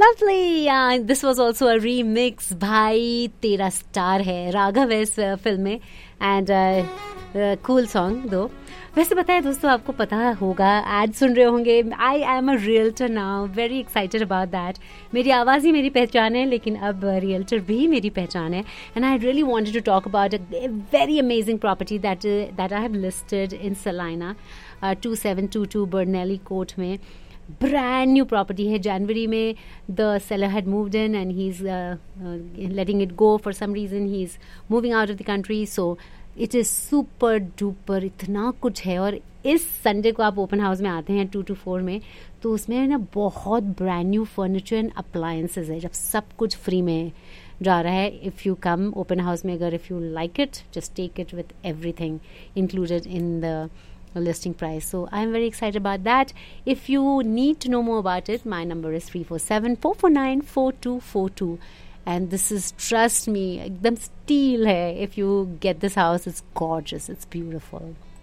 Lovely. This was also a remix. भाई तेरा star है, राघव है इस फिल्म में. एंड कूल सॉन्ग दो. वैसे पता है दोस्तों, आपको पता होगा, एड सुन रहे होंगे. I am a realtor now, very excited about that. मेरी आवाज़ ही मेरी पहचान है, लेकिन अब रियल्टर भी मेरी पहचान है. And I really wanted to talk about a very amazing property that I have listed in सलाइना 2722 बर्नेली court में. ब्रांड न्यू प्रॉपर्टी है. जनवरी में the seller had moved in and he is letting it go for some reason. He is moving out of the country. So it is super duper, इतना कुछ है. और इस Sunday को आप ओपन हाउस में आते हैं 2 to 4 में, तो उसमें ना बहुत brand new furniture and appliances है, जब सब कुछ फ्री में जा रहा है. If you come open house में, अगर if you like it, just take it with everything included in the listing price. So I'm very excited about that. If you need to know more about it, my number is 347-449-4242. And this is, trust me, ekdam steel hai. If you get this house, it's gorgeous, it's beautiful.